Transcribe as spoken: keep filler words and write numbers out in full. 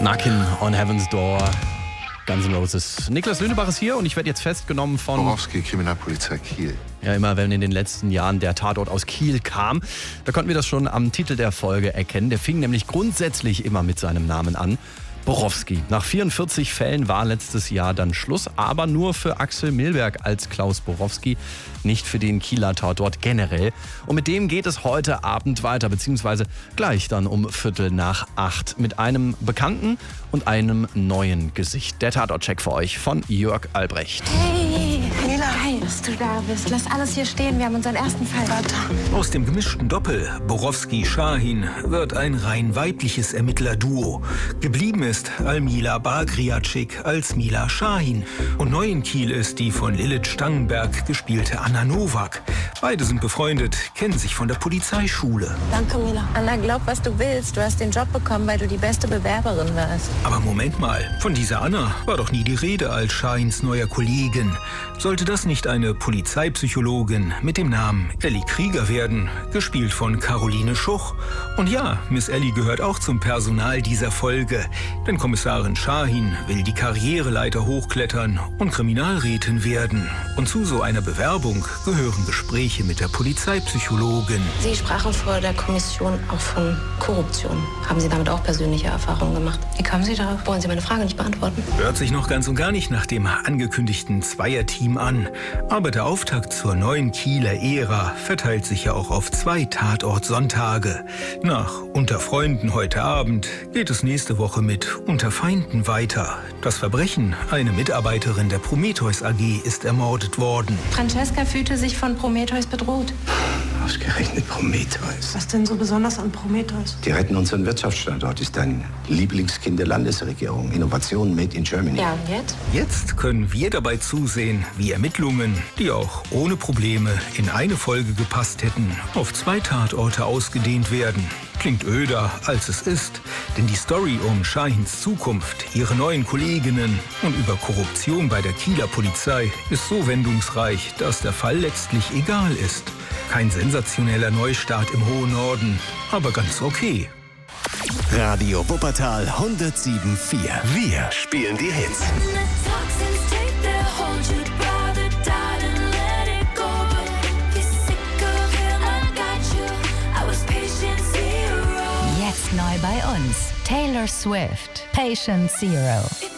Knocking on Heaven's Door. Guns N' Roses. Niklas Lünebach ist hier und ich werde jetzt festgenommen von... Borowski, Kriminalpolizei Kiel. Ja, immer wenn in den letzten Jahren der Tatort aus Kiel kam, da konnten wir das schon am Titel der Folge erkennen. Der fing nämlich grundsätzlich immer mit seinem Namen an. Borowski. Nach vierundvierzig Fällen war letztes Jahr dann Schluss, aber nur für Axel Milberg als Klaus Borowski, nicht für den Kieler Tatort generell. Und mit dem geht es heute Abend weiter, beziehungsweise gleich dann um Viertel nach acht mit einem bekannten und einem neuen Gesicht. Der Tatortcheck für euch von Jörg Albrecht. Hey, Mila. Hi, dass du da bist. Lass alles hier stehen, wir haben unseren ersten Fall. Warte. Aus dem gemischten Doppel Borowski-Shahin wird ein rein weibliches Ermittlerduo. Geblieben ist Almila Bagriatschik als Mila Shahin. Und neu in Kiel ist die von Lilith Stangenberg gespielte Anna Nowak. Beide sind befreundet, kennen sich von der Polizeischule. Danke, Mila. Anna, glaub, was du willst. Du hast den Job bekommen, weil du die beste Bewerberin warst. Aber Moment mal, von dieser Anna war doch nie die Rede als Shahins neuer Kollegin. Sollte das nicht eine Polizeipsychologin mit dem Namen Ellie Krieger werden, gespielt von Caroline Schuch? Und ja, Miss Ellie gehört auch zum Personal dieser Folge. Denn Kommissarin Shahin will die Karriereleiter hochklettern und Kriminalrätin werden. Und zu so einer Bewerbung gehören Gespräche mit der Polizeipsychologin. Sie sprachen vor der Kommission auch von Korruption. Haben Sie damit auch persönliche Erfahrungen gemacht? Wie kommen Sie darauf? Wollen Sie meine Frage nicht beantworten? Hört sich noch ganz und gar nicht nach dem angekündigten Zweierteam an. Aber der Auftakt zur neuen Kieler Ära verteilt sich ja auch auf zwei Tatort-Sonntage. Nach Unter Freunden heute Abend geht es nächste Woche mit Unter Feinden weiter. Das Verbrechen, eine Mitarbeiterin der Prometheus A G ist ermordet worden. Francesca fühlte sich von Prometheus bedroht. Ausgerechnet Prometheus. Was denn so besonders an Prometheus? Die retten unseren Wirtschaftsstandort. Ist ein Lieblingskind der Landesregierung. Innovation made in Germany. Ja, und jetzt? Jetzt können wir dabei zusehen, wie Ermittlungen, die auch ohne Probleme in eine Folge gepasst hätten, auf zwei Tatorte ausgedehnt werden. Klingt öder, als es ist, denn die Story um Shahins Zukunft, ihre neuen Kolleginnen und über Korruption bei der Kieler Polizei ist so wendungsreich, dass der Fall letztlich egal ist. Kein sensationeller Neustart im hohen Norden, aber ganz okay. Radio Wuppertal hundertsieben Komma vier. Wir spielen die Hits. Jetzt neu bei uns. Taylor Swift, Patient Zero.